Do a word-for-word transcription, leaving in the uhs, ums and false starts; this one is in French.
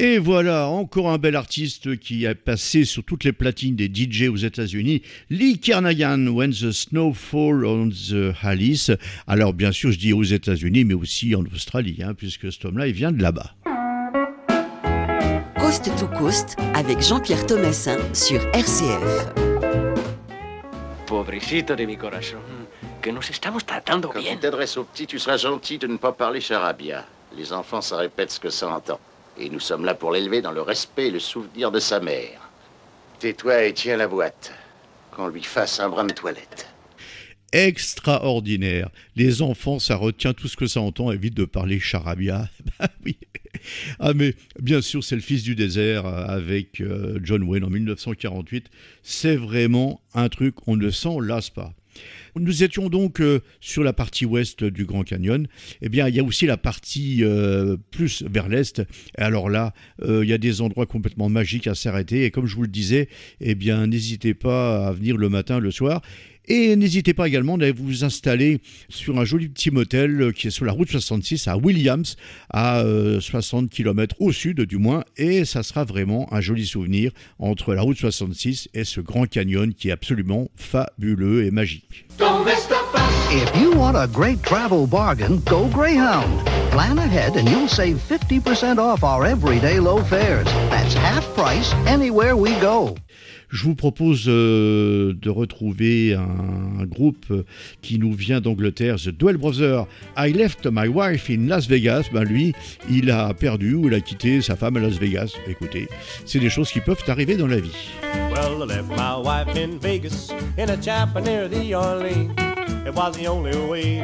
Et voilà, encore un bel artiste qui a passé sur toutes les platines des D J aux États-Unis, Lee Kernaghan, When the Snow Falls on the Alice. Alors bien sûr, je dis aux États-Unis, mais aussi en Australie, hein, puisque cet homme-là, il vient de là-bas. Coast to Coast avec Jean-Pierre Thomassin sur R C F. Pobrecito de mi corazón, que nos estamos tratando Quand bien. tu t'adresses aux petits, tu seras gentil de ne pas parler charabia. Les enfants, ça répète ce que ça entend. Et nous sommes là pour l'élever dans le respect et le souvenir de sa mère. Tais-toi et tiens la boîte. Qu'on lui fasse un brin de toilette. Extraordinaire. Les enfants, ça retient tout ce que ça entend, évite de parler charabia. Bah oui. Ah mais bien sûr, c'est le Fils du désert avec euh, John Wayne en dix-neuf cent quarante-huit. C'est vraiment un truc, on ne s'en lasse pas. Nous étions donc euh, sur la partie ouest du Grand Canyon. Eh bien, il y a aussi la partie euh, plus vers l'est. Et alors là, euh, il y a des endroits complètement magiques à s'arrêter. Et comme je vous le disais, eh bien, n'hésitez pas à venir le matin, le soir. Et n'hésitez pas également à vous installer sur un joli petit motel qui est sur la route soixante-six à Williams, à euh, soixante kilomètres au sud du moins, et ça sera vraiment un joli souvenir entre la route soixante-six et ce Grand Canyon qui est absolument fabuleux et magique. If you want a great travel bargain, go Greyhound. Plan ahead and you'll save fifty percent off our everyday low fares. That's half price anywhere we go. Je vous propose euh, de retrouver un, un groupe qui nous vient d'Angleterre, The Duell Brothers. I left my wife in Las Vegas. Ben lui, il a perdu ou il a quitté sa femme à Las Vegas. Écoutez, c'est des choses qui peuvent arriver dans la vie. Well, I left my wife in Vegas in a chapel near the Orleans. It was the only way